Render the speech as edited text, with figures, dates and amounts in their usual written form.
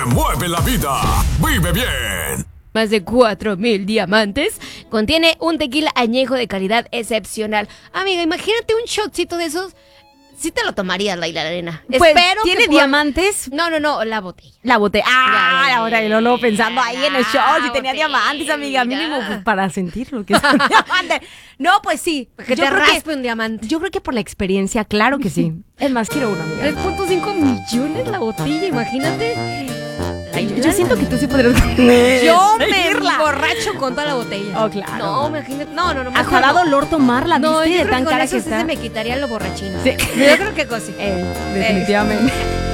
Mueve la vida. Vive bien. Más de 4,000 diamantes. Contiene un tequila añejo de calidad excepcional. Amiga, imagínate un shotcito de esos. Sí te lo tomarías, Laila Arena. Pues, Espero ¿tiene diamantes? No, la botella. La botella. Ah, Ya, ahora yo lo pensando ahí en el show. Si tenía botella. diamantes, amiga, mínimo pues, para sentirlo. Que es un diamante. No, pues sí. Que Yo te creo raspe un diamante. Yo creo que por la experiencia, claro que sí. Es más, quiero uno, amiga. 3.5 millones la botella, imagínate. Yo siento que tú sí podrías. Yo me seguirla. borracho con toda la botella. Oh, claro. No, imagínate. No. Hasta mejor da no. dolor tomarla, No, ¿viste? yo De creo tan que con cara eso que sí está. se me quitaría lo borrachino. Sí. Yo creo que sí. Definitivamente.